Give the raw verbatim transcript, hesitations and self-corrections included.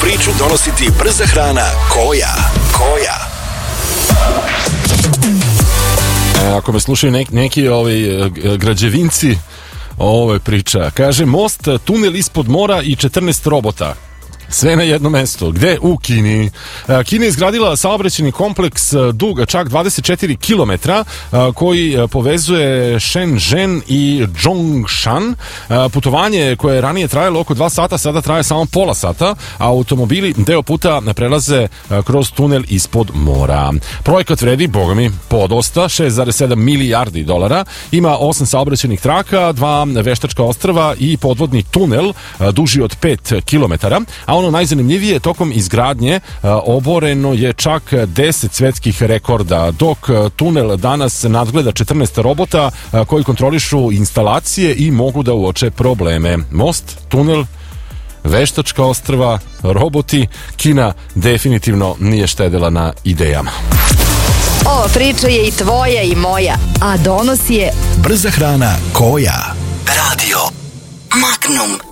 priču donosi ti brza hrana Koja. Koja. E, ako me slušaju nek, neki ovi građevinci, ovo je priča. Kaže, most, tunel ispod mora i četrnaest robota. Sve na jedno mesto. Gde? U Kini. Kina je izgradila saobraćajni kompleks dug čak dvadeset četiri kilometra koji povezuje Shenzhen i Zhongshan. Putovanje koje je ranije trajalo oko dva sata sada traje samo pola sata, a automobili deo puta prelaze kroz tunel ispod mora. Projekat vredi, boga mi, podosta, šest zarez sedam milijardi dolara. Ima osam saobraćajnih traka, dva veštačka ostrva i podvodni tunel duži od pet kilometara, a ono najzanimljivije, tokom izgradnje oboreno je čak deset svetskih rekorda, dok tunel danas nadgleda četrnaest robota koji kontrolišu instalacije i mogu da uoče probleme. Most, tunel, veštačka ostrva, roboti, Kina definitivno nije štedela na idejama. Ova priča je i tvoja i moja, a donos je Brza hrana Koja. Radio Magnum.